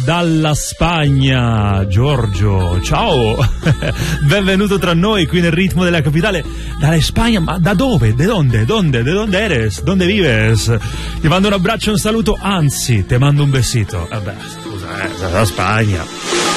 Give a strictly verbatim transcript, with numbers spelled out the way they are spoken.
dalla Spagna, Giorgio, ciao, benvenuto tra noi qui nel ritmo della capitale, dalla Spagna, ma da dove, de donde, donde, de donde eres, donde vives? Ti mando un abbraccio e un saluto, anzi, ti mando un besito, vabbè, scusa, eh, dalla Spagna.